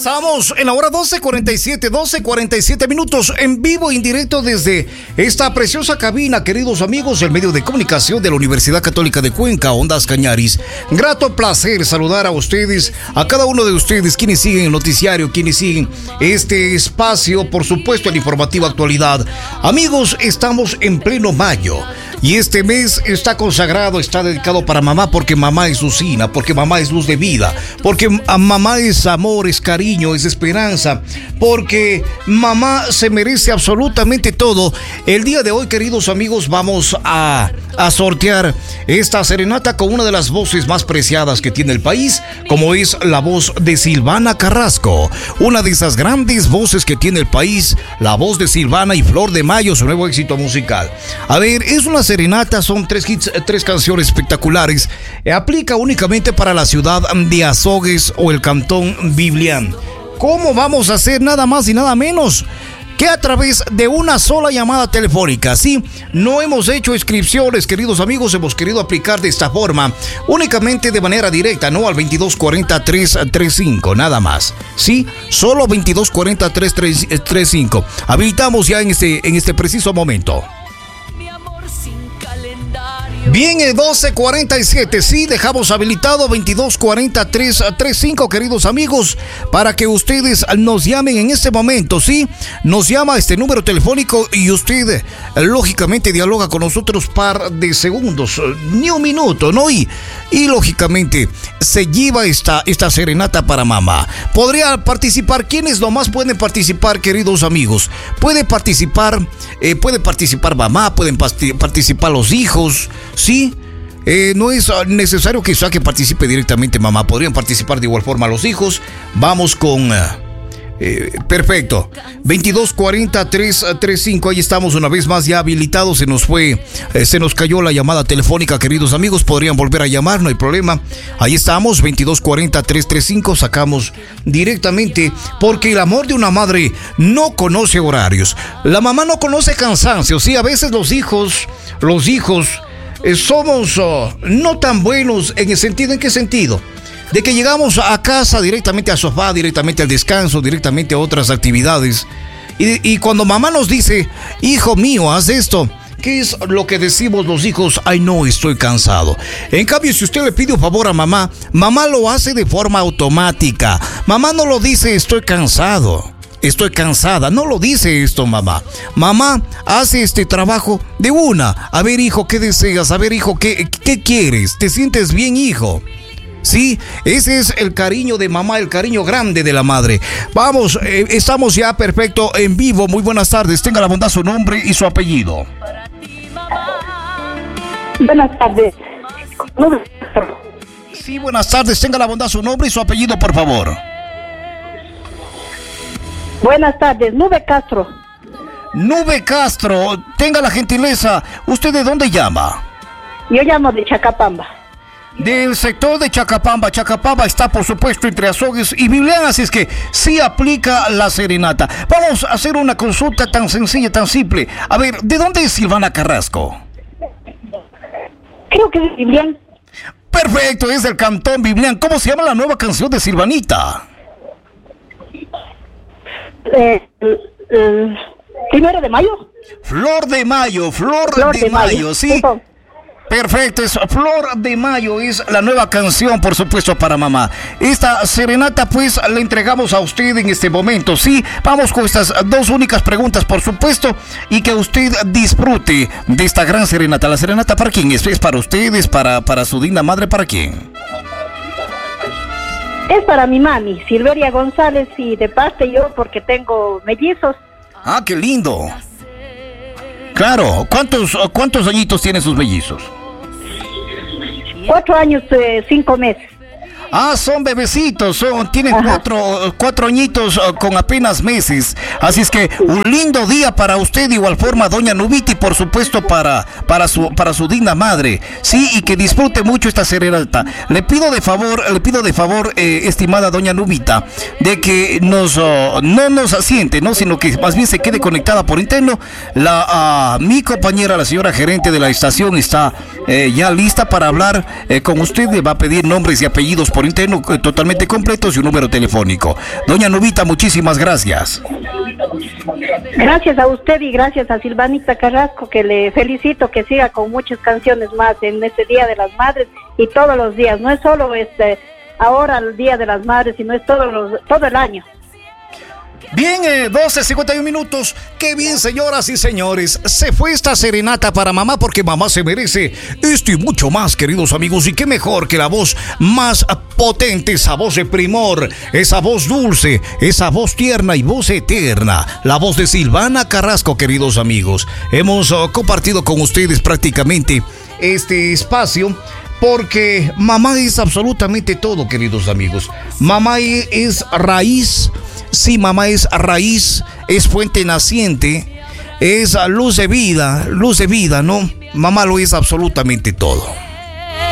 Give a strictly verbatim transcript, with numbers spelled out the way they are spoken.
Estamos en la hora doce cuarenta y siete, doce cuarenta y siete minutos en vivo e indirecto desde esta preciosa cabina, queridos amigos, el medio de comunicación de la Universidad Católica de Cuenca, Ondas Cañaris. Grato placer saludar a ustedes, a cada uno de ustedes, quienes siguen el noticiario, quienes siguen este espacio, por supuesto, el informativo Actualidad. Amigos, estamos en pleno mayo. Y este mes está consagrado, está dedicado para mamá, porque mamá es usina, porque mamá es luz de vida, porque mamá es amor, es cariño, es esperanza, porque mamá se merece absolutamente todo. El día de hoy, queridos amigos, vamos a, a sortear esta serenata con una de las voces más preciadas que tiene el país, como es la voz de Silvana Carrasco, una de esas grandes voces que tiene el país, la voz de Silvana y Flor de Mayo, su nuevo éxito musical. A ver, es una serenata, son tres hits, tres canciones espectaculares. Aplica únicamente para la ciudad de Azogues o el cantón Biblián. ¿Cómo vamos a hacer? Nada más y nada menos que a través de una sola llamada telefónica. Sí, no hemos hecho inscripciones, queridos amigos, hemos querido aplicar de esta forma, únicamente de manera directa, no al veintidós cuarenta, trescientos treinta y cinco, nada más. Sí, solo veintidós cuarenta, trescientos treinta y cinco. Habilitamos ya en este, en este preciso momento. Bien, el doce cuarenta y siete, sí, dejamos habilitado veintidós cuarenta, trescientos treinta y cinco, queridos amigos, para que ustedes nos llamen en este momento, sí, nos llama este número telefónico y usted, lógicamente, dialoga con nosotros par de segundos, ni un minuto, ¿no? Y, y lógicamente, se lleva esta, esta serenata para mamá. ¿Podría participar? ¿Quiénes nomás pueden participar, queridos amigos? Puede participar, eh, puede participar mamá, pueden participar los hijos. Sí, eh, no es necesario que que participe directamente mamá, podrían participar de igual forma los hijos. Vamos con uh, eh, perfecto, veintidós cuarenta, trescientos treinta y cinco, ahí estamos una vez más ya habilitados. Se nos fue, eh, se nos cayó la llamada telefónica, queridos amigos, podrían volver a llamar, no hay problema. Ahí estamos, veintidós cuarenta, trescientos treinta y cinco, sacamos directamente, porque el amor de una madre no conoce horarios, la mamá no conoce cansancio. Sí, a veces los hijos, los hijos Eh, somos uh, no tan buenos en el sentido, ¿en qué sentido? De que llegamos a casa directamente al sofá, directamente al descanso, directamente a otras actividades. Y, y cuando mamá nos dice, hijo mío, haz esto, ¿qué es lo que decimos los hijos? Ay, no, estoy cansado. En cambio, si usted le pide un favor a mamá, mamá lo hace de forma automática. Mamá no lo dice, estoy cansado, estoy cansada. No lo dice esto mamá. Mamá hace este trabajo de una. A ver, hijo, ¿qué deseas? A ver, hijo, ¿qué, qué quieres? ¿Te sientes bien, hijo? Sí, ese es el cariño de mamá, el cariño grande de la madre. Vamos, eh, estamos ya perfecto en vivo. Muy buenas tardes. Tenga la bondad su nombre y su apellido. Buenas tardes. Sí, buenas tardes. Tenga la bondad su nombre y su apellido, por favor. Buenas tardes, Nube Castro. Nube Castro, tenga la gentileza, ¿usted de dónde llama? Yo llamo de Chacapamba. Del sector de Chacapamba. Chacapamba está, por supuesto, entre Azogues y Biblián, así es que sí aplica la serenata. Vamos a hacer una consulta tan sencilla, tan simple. A ver, ¿de dónde es Silvana Carrasco? Creo que es de Biblián. Perfecto, es del cantón Biblián. ¿Cómo se llama la nueva canción de Silvanita? Eh, eh, primero de mayo. Flor de Mayo, Flor, Flor de, de Mayo, Mayo, sí. Eso. Perfecto, es Flor de Mayo, es la nueva canción, por supuesto, para mamá. Esta serenata, pues, la entregamos a usted en este momento, ¿sí? Vamos con estas dos únicas preguntas, por supuesto, y que usted disfrute de esta gran serenata. ¿La serenata para quién es? ¿Es para ustedes, para, para su digna madre, para quién? Es para mi mami, Silveria González, y de parte yo, porque tengo mellizos. Ah, qué lindo. Claro, ¿cuántos, cuántos añitos tienen sus mellizos? Cuatro años, eh, cinco meses. Ah, son bebecitos, son, tienen cuatro, cuatro añitos uh, con apenas meses. Así es que un lindo día para usted, de igual forma, doña Nubita, y por supuesto para, para, su, para su digna madre. Sí, y que disfrute mucho esta serenata. Le pido de favor, le pido de favor, eh, estimada doña Nubita, de que nos, uh, no nos asiente, ¿no? Sino que más bien se quede conectada por interno. La, uh, mi compañera, la señora gerente de la estación, está eh, ya lista para hablar eh, con usted. Le va a pedir nombres y apellidos por interno eh, totalmente completos y un número telefónico. Doña Nubita, muchísimas gracias. Gracias a usted y gracias a Silvanita Carrasco, que le felicito que siga con muchas canciones más en este Día de las Madres y todos los días. No es solo este ahora el Día de las Madres, sino es todos los, todo el año. Bien, eh, doce cincuenta y uno minutos. Qué bien, señoras y señores. Se fue esta serenata para mamá, porque mamá se merece esto y mucho más, queridos amigos. Y qué mejor que la voz más potente, esa voz de primor, esa voz dulce, esa voz tierna y voz eterna, la voz de Silvana Carrasco, queridos amigos. Hemos uh, compartido con ustedes prácticamente este espacio, porque mamá es absolutamente todo, queridos amigos. Mamá es raíz. Sí, mamá es raíz, es fuente naciente, es luz de vida, luz de vida, ¿no? Mamá lo es absolutamente todo.